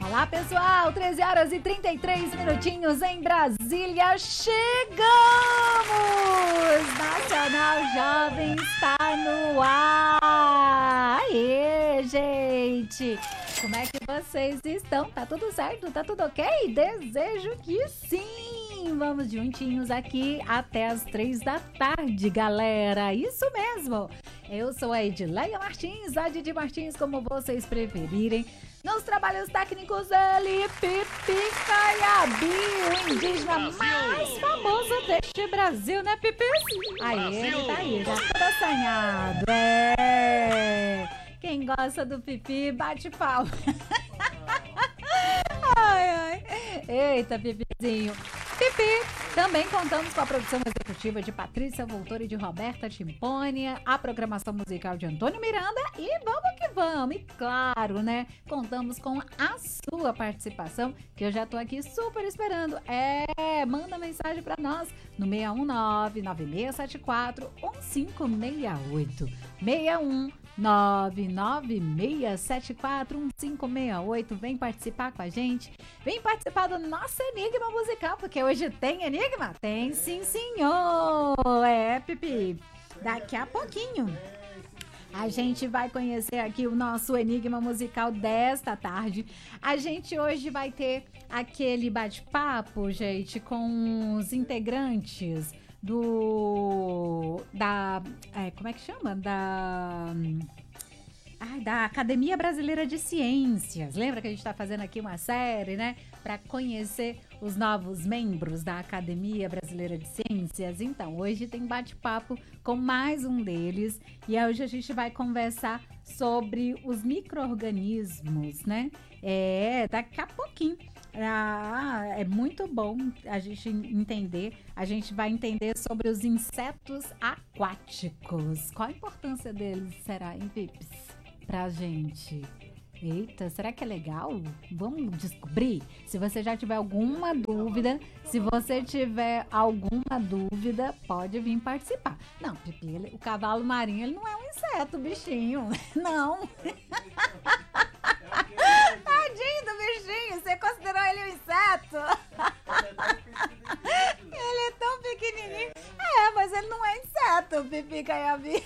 Olá, pessoal, 13 horas e 33 minutinhos em Brasília. Chegamos! Nacional Jovem está no ar! Aê, gente! Como é que vocês estão? Tá tudo certo? Tá tudo ok? Desejo que sim! Vamos juntinhos aqui até as 3 da tarde, galera! Isso mesmo! Eu sou a Edileia Martins, a Didi Martins, como vocês preferirem. Nos trabalhos técnicos, ele, Pipi Caiabi, o indígena mais famoso deste Brasil, né, Pipi? Aí, ele tá aí, já todo assanhado. Quem gosta do Pipi, bate palma. Ai, ai. Eita, Pipizinho. Pipi. Também contamos com a produção executiva de Patrícia Voltor e de Roberta Timpônia, a programação musical de Antônio Miranda e vamos que vamos. E claro, né, contamos com a sua participação, que eu já tô aqui super esperando. Manda mensagem para nós no 619-9674-1568. 619-9674-1568. Vem participar com a gente. Vem participar do nosso Enigma Musical, porque hoje tem Enigma? Tem sim, senhor. Pipi. Daqui a pouquinho a gente vai conhecer aqui o nosso Enigma Musical desta tarde. A gente hoje vai ter aquele bate-papo, gente, com os integrantes como é que chama? Da Academia Brasileira de Ciências. Lembra que a gente está fazendo aqui uma série, né? Para conhecer os novos membros da Academia Brasileira de Ciências. Então, hoje tem bate-papo com mais um deles. E hoje a gente vai conversar sobre os micro-organismos, né? Daqui a pouquinho. É muito bom a gente entender. A gente vai entender sobre os insetos aquáticos. Qual a importância deles será, hein, Pips? Pra gente. Eita, será que é legal? Vamos descobrir? Se você já tiver alguma dúvida, pode vir participar. Não, Pipi, o cavalo marinho, ele não é um inseto, bichinho. Não. Tadinho do bichinho, você considerou ele um inseto? Ele é tão pequenininho. Mas ele não é inseto, Pipi Caiabi.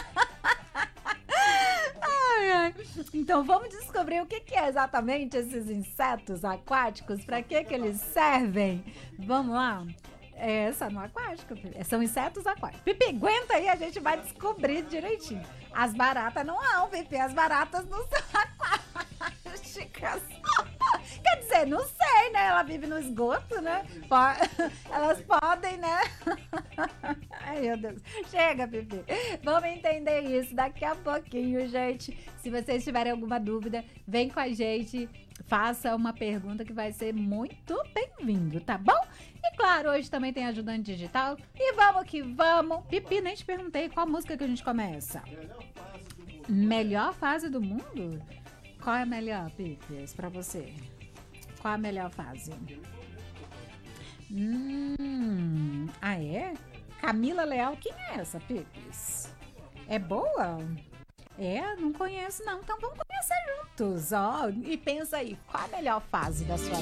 Ai. Então vamos descobrir o que é exatamente esses insetos aquáticos, para que eles servem. Vamos lá? São no aquático, são insetos aquáticos. Pipi, aguenta aí, a gente vai descobrir direitinho. As baratas não são, Pipi, as baratas não são aquáticas. Quer dizer, não sei, né? Ela vive no esgoto, né? Elas podem, né? Ai, meu Deus. Chega, Pipi. Vamos entender isso daqui a pouquinho, gente. Se vocês tiverem alguma dúvida, vem com a gente. Faça uma pergunta que vai ser muito bem-vindo, tá bom? E claro, hoje também tem ajudante digital. E vamos que vamos. Pipi, nem te perguntei qual música que a gente começa. Melhor fase do mundo? Qual é a melhor, Pipi, pra você? Qual é a melhor fase? É? Camila Leal, quem é essa, Pipis? É boa? Não conheço não, então vamos conhecer juntos, ó. E pensa aí, qual a melhor fase da sua